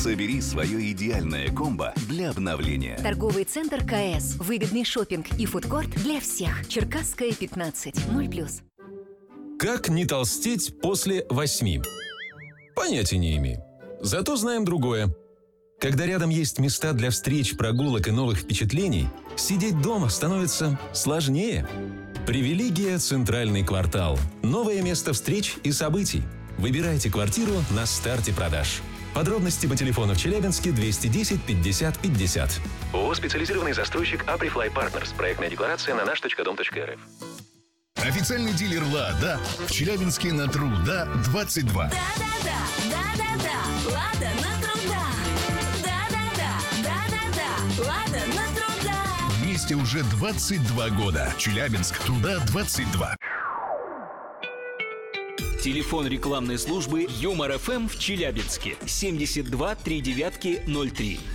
Собери свое идеальное комбо для обновления. Торговый центр КС. Выгодный шопинг и фудкорт для всех. Черкасская, 15. 0+. Как не толстеть после 8? Понятия не имею. Зато знаем другое. Когда рядом есть места для встреч, прогулок и новых впечатлений, сидеть дома становится сложнее. Привилегия «Центральный квартал». Новое место встреч и событий. Выбирайте квартиру на старте продаж. Подробности по телефону в Челябинске 210 50 50. ООО «Специализированный застройщик Априфлай Партнерс». Проектная декларация на наш.дом.рф. Официальный дилер «Лада» в Челябинске на Труда 22. Да-да-да, «Лада» на Труда. Да-да-да, «Лада» на Труда. Вместе уже 22 года. Челябинск, Труда 22. Телефон рекламной службы Юмор ФМ в Челябинске 72 39 03.